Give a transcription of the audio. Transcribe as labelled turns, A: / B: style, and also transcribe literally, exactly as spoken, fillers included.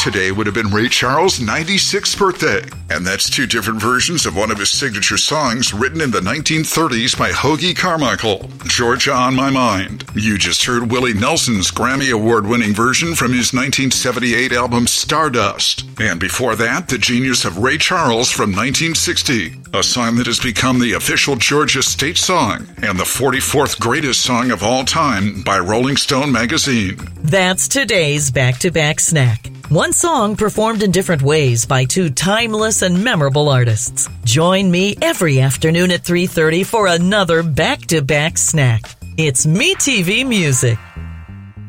A: today would have been Ray Charles' ninety-sixth birthday. And that's two different versions of one of his signature songs written in the nineteen thirties by Hoagy Carmichael, Georgia on My Mind. You just heard Willie Nelson's Grammy Award-winning version from his nineteen seventy-eight album Stardust. And before that, the genius of Ray Charles from nineteen sixty, a song that has become the official Georgia state song and the forty-fourth greatest song of all time by Rolling Stone magazine.
B: That's today's back-to-back snack. One song performed in different ways by two timeless and memorable artists. Join me every afternoon at three thirty for another back-to-back snack. It's MeTV Music.